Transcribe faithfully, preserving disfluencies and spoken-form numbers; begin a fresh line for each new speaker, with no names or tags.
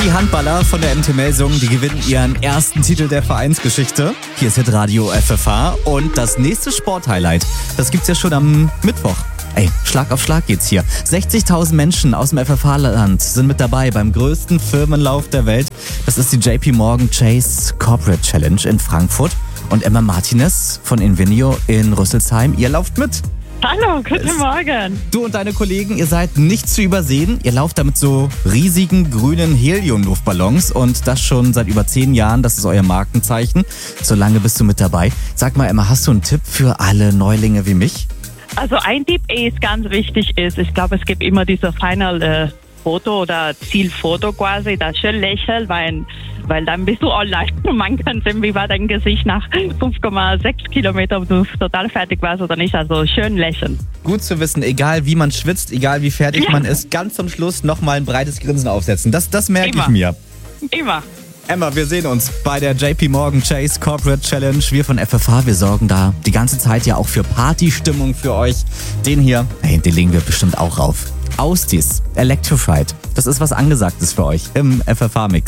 die Handballer von der M T Melsungen, die gewinnen ihren ersten Titel der Vereinsgeschichte. Hier ist Hitradio F F H und das nächste Sporthighlight, das gibt's ja schon am Mittwoch. Ey, Schlag auf Schlag geht's hier. sechzigtausend Menschen aus dem F F H-Land sind mit dabei beim größten Firmenlauf der Welt. Das ist die J P Morgan Chase Corporate Challenge in Frankfurt. Und Emma Martinez von Invinio in Rüsselsheim, ihr lauft mit.
Hallo, guten Morgen.
Du und deine Kollegen, ihr seid nicht zu übersehen. Ihr lauft da mit so riesigen grünen Helium-Luftballons und das schon seit über zehn Jahren. Das ist euer Markenzeichen. So lange bist du mit dabei. Sag mal, Emma, hast du einen Tipp für alle Neulinge wie mich?
Also ein Tipp ist ganz wichtig ist, ich glaube, es gibt immer diese Final äh, Foto oder Zielfoto quasi, das schön lächeln, weil, weil dann bist du online und man kann sehen, wie war dein Gesicht nach fünf Komma sechs Kilometern, ob du total fertig warst oder nicht, also schön lächeln.
Gut zu wissen, egal wie man schwitzt, egal wie fertig
Ja.
man ist, ganz zum Schluss nochmal ein breites Grinsen aufsetzen. Das, das merke ich
Immer.
mir.
Immer.
Emma, wir sehen uns bei der J P Morgan Chase Corporate Challenge. Wir von F F H, wir sorgen da die ganze Zeit ja auch für Partystimmung für euch. Den hier, hey, den legen wir bestimmt auch rauf. Austis, Electrified. Das ist was Angesagtes für euch im F F H-Mix.